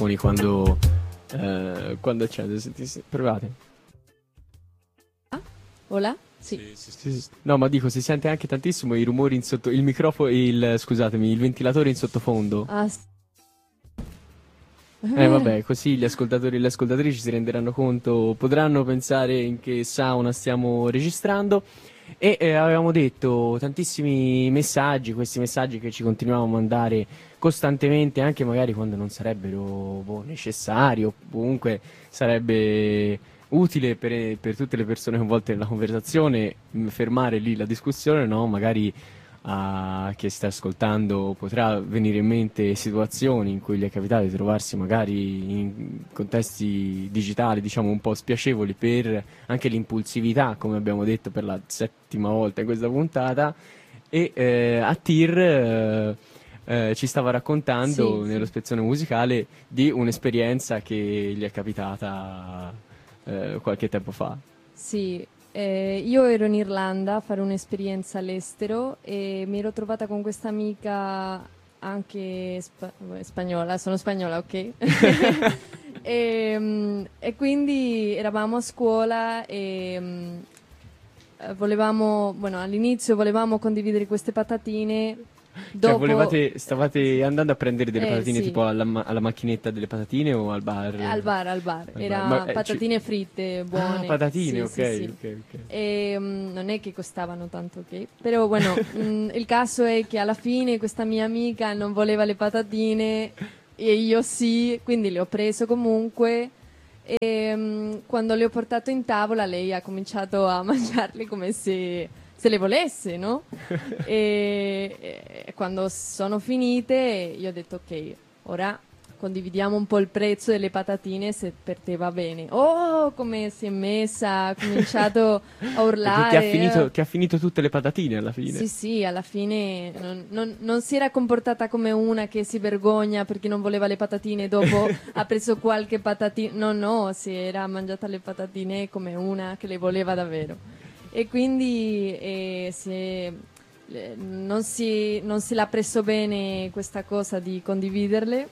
quando accende. Provate. Hola? Sì. Sì. No, ma dico, si sente anche tantissimo i rumori in sotto, il microfono, scusatemi, il ventilatore in sottofondo. Ah, sì. È vero. Vabbè, così gli ascoltatori e le ascoltatrici si renderanno conto, potranno pensare in che sauna stiamo registrando. E avevamo detto tantissimi messaggi, questi messaggi che ci continuiamo a mandare costantemente, anche magari quando non sarebbero necessari, o comunque sarebbe utile per tutte le persone coinvolte nella conversazione, fermare lì la discussione, no? Magari a chi sta ascoltando potrà venire in mente situazioni in cui gli è capitato di trovarsi magari in contesti digitali, diciamo, un po' spiacevoli per anche l'impulsività, come abbiamo detto per la settima volta in questa puntata. E Attir ci stava Sì, raccontando nello sì. spezzone musicale di un'esperienza che gli è capitata qualche tempo fa. Sì, io ero in Irlanda a fare un'esperienza all'estero e mi ero trovata con questa amica anche spagnola, sono spagnola, ok? E quindi eravamo a scuola e volevamo, bueno, all'inizio volevamo condividere queste patatine, Cioè, dopo... stavate andando a prendere delle patatine sì. tipo alla macchinetta delle patatine o al bar? Al bar, Al bar. era patatine fritte Ah, buone, patatine, sì, sì, ok, sì. ok, ok. E, non è che costavano tanto, ok? Però bueno, il caso è che alla fine questa mia amica non voleva le patatine e io sì, quindi le ho preso comunque. E quando le ho portato in tavola lei ha cominciato a mangiarle come se le volesse, no? E quando sono finite io ho detto ok, ora condividiamo un po' il prezzo delle patatine se per te va bene. Oh, come si è messa, ha cominciato a Perché urlare. ti ha finito tutte le patatine alla fine. Sì, sì, alla fine non si era comportata come una che si vergogna perché non voleva le patatine, dopo ha preso qualche patatina. No, no, si era mangiata le patatine come una che le voleva davvero. E quindi non si l'ha preso bene questa cosa di condividerle.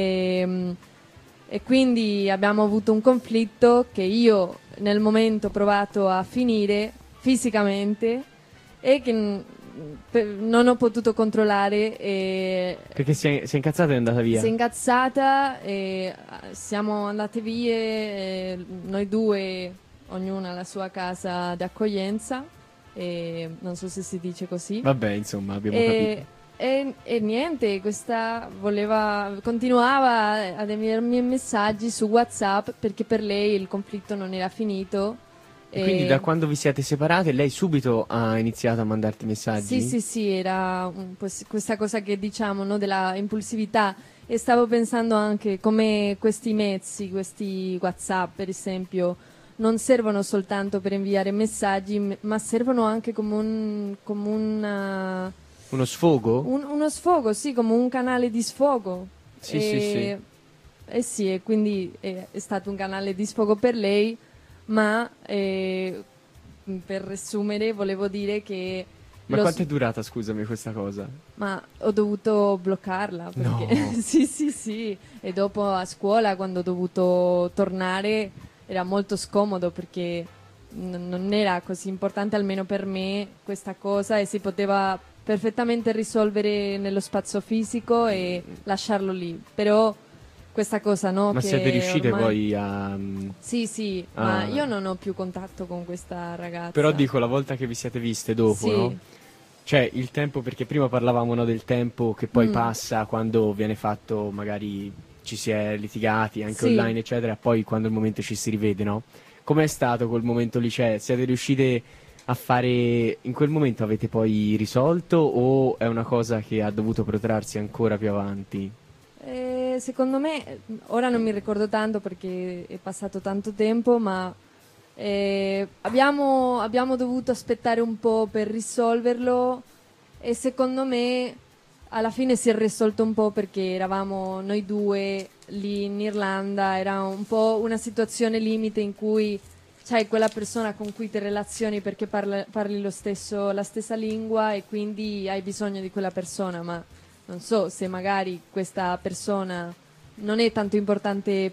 E quindi abbiamo avuto un conflitto che io nel momento ho provato a finire fisicamente e che non ho potuto controllare e Perché si è incazzata e è andata si è via. incazzata e siamo andate via noi due, ognuna alla sua casa di accoglienza, e non so se si dice così. Vabbè, insomma, abbiamo E, capito. e niente, questa continuava ad inviarmi messaggi su WhatsApp perché per lei il conflitto non era finito. E quindi da E quando vi siete separate, lei subito ha iniziato a mandarti sì, messaggi? sì, sì, era questa cosa che diciamo, no, della impulsività. E stavo pensando anche come questi mezzi, questi WhatsApp per esempio, non servono soltanto per inviare messaggi, ma servono anche come Uno sfogo? uno sfogo, sì, come un canale di sfogo. Sì, sì, sì. E sì, e quindi è stato un canale di sfogo per lei, ma per riassumere volevo dire che Ma lo, quanto s- è durata, scusami, questa cosa? ma ho dovuto bloccarla perché No. sì, sì, sì, e dopo a scuola quando ho dovuto tornare era molto scomodo perché non era così importante almeno per me questa cosa e si poteva perfettamente risolvere nello spazio fisico e lasciarlo lì. Però questa cosa, no, Ma siete che riuscite ormai poi sì, sì, ma a... io non ho più contatto con questa Però ragazza. dico, la volta che vi siete viste dopo, no? Sì. Cioè, il tempo, perché prima parlavamo, no, del tempo che poi Mm. passa quando viene fatto, magari ci si è litigati anche Sì. online, eccetera, poi quando il momento ci si rivede, no? Com'è stato quel momento lì? Cioè, siete riuscite a fare... In quel momento avete poi risolto o è una cosa che ha dovuto protrarsi ancora più avanti? Secondo me, ora non mi ricordo tanto perché è passato tanto tempo, ma abbiamo dovuto aspettare un po' per risolverlo e secondo me alla fine si è risolto un po' perché eravamo noi due lì in Irlanda, era un po' una situazione limite in cui c'hai quella persona con cui ti relazioni perché parli la stessa lingua e quindi hai bisogno di quella persona, ma non so se magari questa persona non è tanto importante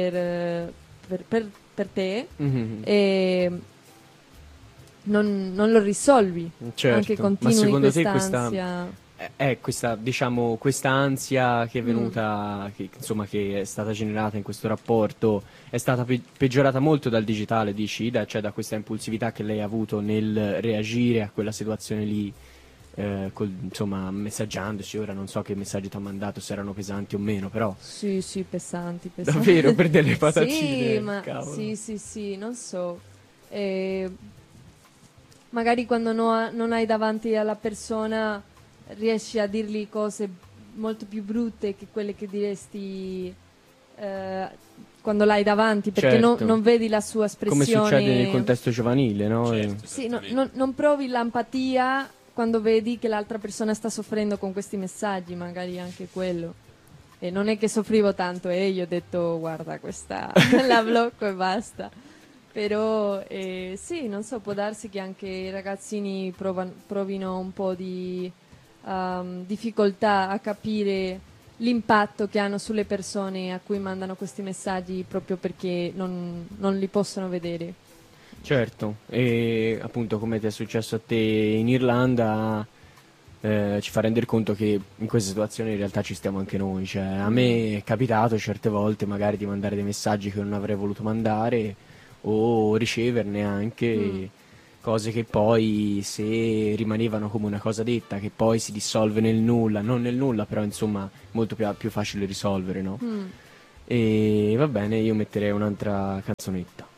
per te, Mhm. e non lo risolvi, Certo, anche ma continui secondo te quest'ansia. questa, diciamo, questa ansia che è Mm. venuta, che, insomma, che è stata generata in questo rapporto, è stata peggiorata molto dal digitale, dici, cioè da questa impulsività che lei ha avuto nel reagire a quella situazione lì, insomma, messaggiandoci. Ora non so che messaggi ti ha mandato, se erano pesanti o meno, però Sì, sì, pesanti, pesanti. davvero per delle Sì, patatine, ma cavolo. sì, non so. Eh, Magari quando non hai davanti alla persona riesci a dirgli cose molto più brutte che quelle che diresti eh, quando l'hai davanti, perché Certo, non vedi la sua come succede nel espressione. contesto giovanile, no? Certo, Sì, esattamente. non provi l'empatia quando vedi che l'altra persona sta soffrendo con questi messaggi, magari anche quello. E non è che soffrivo tanto, e io ho detto guarda questa la blocco e basta. Però sì, non so, può darsi che anche i ragazzini provino un po' di difficoltà a capire l'impatto che hanno sulle persone a cui mandano questi messaggi proprio perché non li possono vedere. Certo, e appunto come ti è successo a te in Irlanda, ci fa rendere conto che in queste situazioni in realtà ci stiamo anche noi. Cioè, a Mm, me è capitato certe volte magari di mandare dei messaggi che non avrei voluto mandare o riceverne mm, anche cose che poi, se rimanevano come una cosa detta, che poi si dissolve nel nulla, non nel nulla, però insomma molto più facile risolvere, no? mm. E va bene, io metterei un'altra canzonetta.